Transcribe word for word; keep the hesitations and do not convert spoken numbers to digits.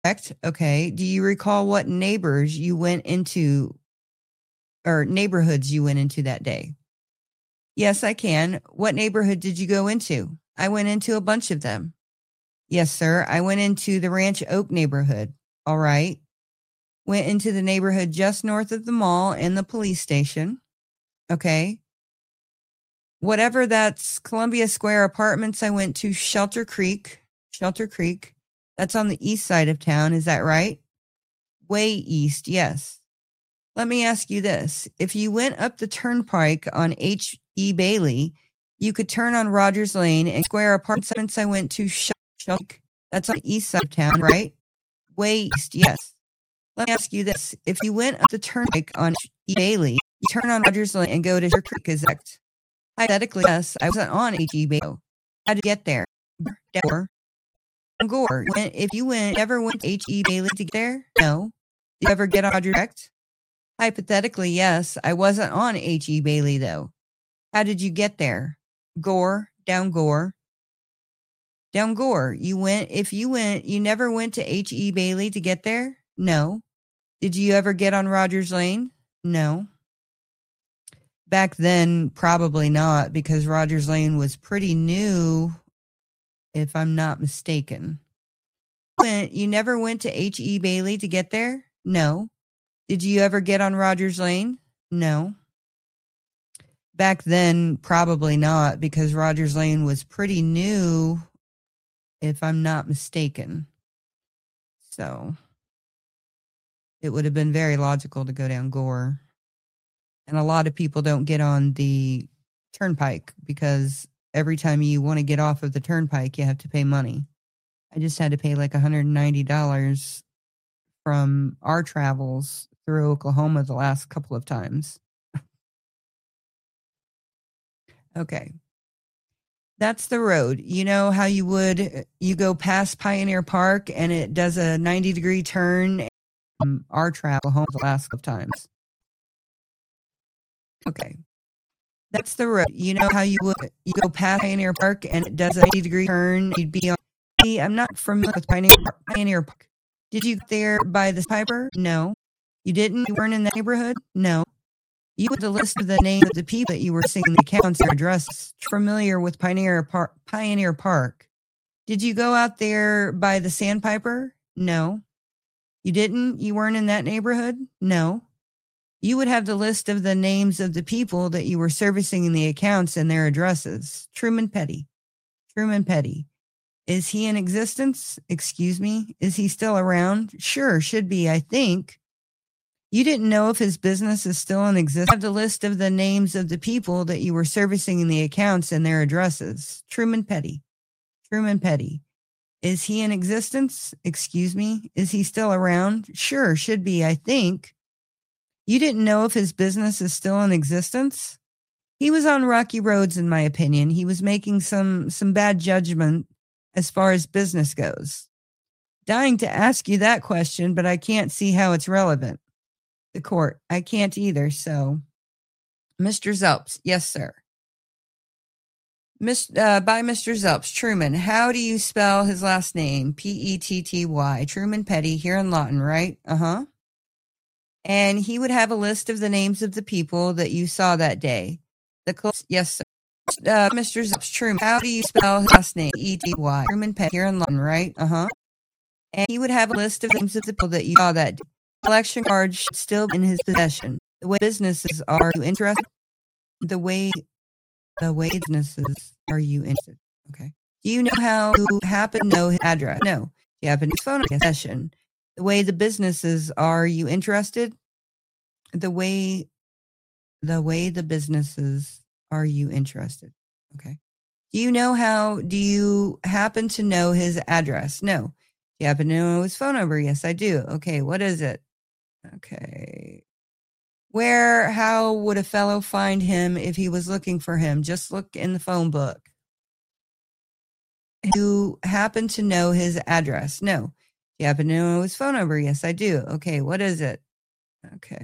Correct. Okay. Do you recall what neighbors you went into or neighborhoods you went into that day? Yes, I can. What neighborhood did you go into? I went into a bunch of them. Yes, sir. I went into the Ranch Oak neighborhood. All right. Went into the neighborhood just north of the mall and the police station. Okay. Whatever that's Columbia Square Apartments, I went to Shelter Creek. Shelter Creek. That's on the east side of town. Is that right? Way east. Yes. Let me ask you this. If you went up the turnpike on H E. Bailey, you could turn on Rogers Lane and Square Apartments. I went to Shelter. That's on the east side of town, right? Way east. Yes. Let me ask you this. If you went up the turnpike on H E. Bailey, you turn on Rogers Lane and go to Shelter Creek. Is that hypothetically? Yes. I wasn't on H E. Bailey. How did you get there? Door. Gore. When, if you went, ever went to H E. Bailey to get there? No. Did you ever get on Rogers Direct? Hypothetically, yes. I wasn't on H E. Bailey, though. How did you get there? Gore, down Gore. Down Gore. You went, if you went, you never went to H E. Bailey to get there? No. Did you ever get on Rogers Lane? No. Back then, probably not, because Rogers Lane was pretty new, if I'm not mistaken. You never went to H E. Bailey to get there? No. Did you ever get on Rogers Lane? No. Back then, probably not, because Rogers Lane was pretty new, if I'm not mistaken. So it would have been very logical to go down Gore. And a lot of people don't get on the turnpike because every time you want to get off of the turnpike, you have to pay money. I just had to pay like one hundred ninety dollars from our travels through Oklahoma the last couple of times. Okay. That's the road. You know how you would, you go past Pioneer Park and it does a ninety degree turn from our travel home the last couple of times. Okay. That's the road. You know how you would, you go past Pioneer Park and it does a ninety degree turn. You'd be on, I'm not familiar with Pioneer, Pioneer Park. Did you get there by the Piper? No. You didn't? You weren't in that neighborhood? No. You had the list of the names of the people that you were seeing, the accounts or addresses. Familiar with Pioneer Park, Pioneer Park. Did you go out there by the Sandpiper? No. You didn't? You weren't in that neighborhood? No. You would have the list of the names of the people that you were servicing in the accounts and their addresses. Truman Petty. Truman Petty. Is he in existence? Excuse me? Is he still around? Sure, should be, I think. You didn't know if his business is still in existence. You have the list of the names of the people that you were servicing in the accounts and their addresses. Truman Petty. Truman Petty. Is he in existence? Excuse me? Is he still around? Sure, should be, I think. You didn't know if his business is still in existence? He was on rocky roads, in my opinion. He was making some, some bad judgment as far as business goes. Dying to ask you that question, but I can't see how it's relevant. The court. I can't either, so. Mister Zelps. Yes, sir. Miss, uh, by Mister Zelps. Truman. How do you spell his last name? P E T T Y. Truman Petty, here in Lawton, right? Uh-huh. And he would have a list of the names of the people that you saw that day. The close, yes, sir. Uh, Mister Zelps. Truman. How do you spell his last name? E T Y. Truman Petty, here in Lawton, right? Uh-huh. And he would have a list of the names of the people that you saw that day. Collection card should still be in his possession. The way businesses are you interested? The way the way businesses are you interested? Okay. Do you know how you happen to know his address? No. Do you happen to his phone possession? The way the businesses are you interested? The way the way the businesses are you interested? Okay. Do you know how do you happen to know his address? No. Do you happen to know his phone number? Yes, I do. Okay, what is it? Okay. Where, how would a fellow find him if he was looking for him? Just look in the phone book. You happen to know his address? No. Do you happen to know his phone number? Yes, I do. Okay, what is it? Okay.